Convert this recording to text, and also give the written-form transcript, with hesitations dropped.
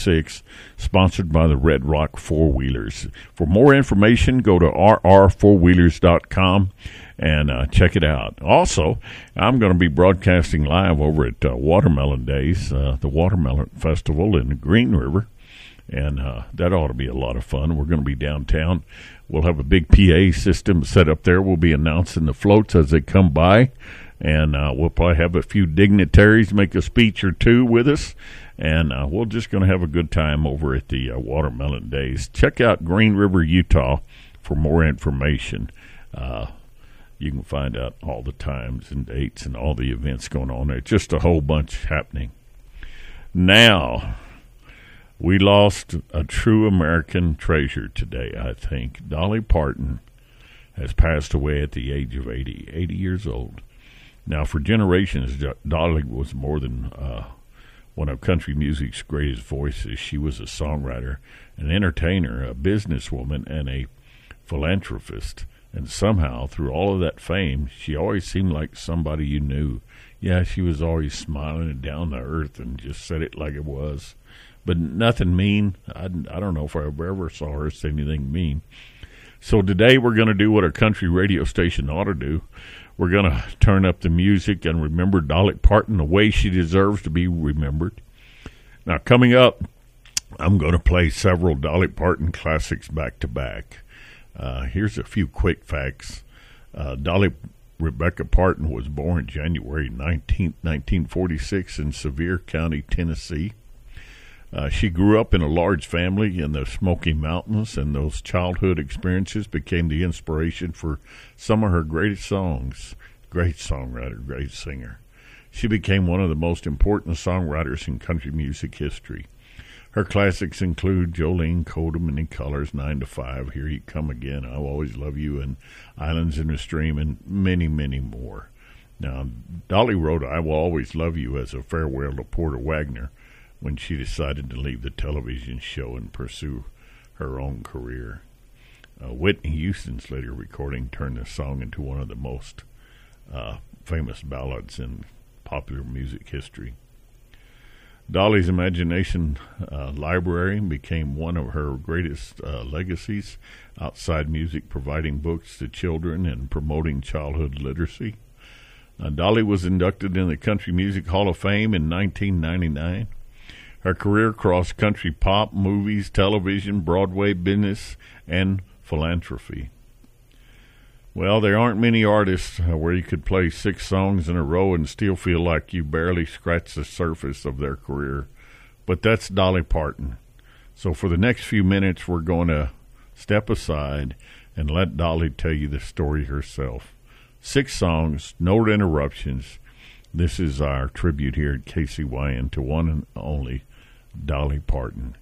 6, sponsored by the Red Rock Four Wheelers. For more information, go to rr4wheelers.com and check it out. Also, I'm going to be broadcasting live over at Watermelon Days, the Watermelon Festival in Green River, and that ought to be a lot of fun. We're going to be downtown. We'll have a big PA system set up there. We'll be announcing the floats as they come by, and we'll probably have a few dignitaries make a speech or two with us, and we're just going to have a good time over at the Watermelon Days. Check out Green River, Utah for more information. You can find out all the times and dates and all the events going on there. Just a whole bunch happening. Now, we lost a true American treasure today, I think. Dolly Parton has passed away at the age of 80 years old. Now, for generations, Dolly was more than one of country music's greatest voices. She was a songwriter, an entertainer, a businesswoman, and a philanthropist. And somehow, through all of that fame, she always seemed like somebody you knew. Yeah, she was always smiling and down to earth and just said it like it was. But nothing mean. I don't know if I ever saw her say anything mean. So today we're going to do what a country radio station ought to do. We're going to turn up the music and remember Dolly Parton the way she deserves to be remembered. Now, coming up, I'm going to play several Dolly Parton classics back to back. Here's a few quick facts. Dolly Rebecca Parton was born January 19th, 1946 in Sevier County, Tennessee. She grew up in a large family in the Smoky Mountains, and those childhood experiences became the inspiration for some of her greatest songs. Great songwriter, great singer. She became one of the most important songwriters in country music history. Her classics include Jolene, Coat 'Em in Colors, 9 to 5, Here You Come Again, I'll Always Love You, and Islands in the Stream, and many, many more. Now, Dolly wrote I Will Always Love You as a farewell to Porter Wagoner when she decided to leave the television show and pursue her own career. Whitney Houston's later recording turned the song into one of the most famous ballads in popular music history. Dolly's imagination library became one of her greatest legacies outside music, providing books to children and promoting childhood literacy. Dolly was inducted in the Country Music Hall of Fame in 1999. Her career crossed country pop, movies, television, Broadway, business, and philanthropy. Well, there aren't many artists where you could play 6 songs in a row and still feel like you barely scratched the surface of their career. But that's Dolly Parton. So for the next few minutes, we're going to step aside and let Dolly tell you the story herself. 6 songs, no interruptions. This is our tribute here at KCYN to one and only Dolly Parton.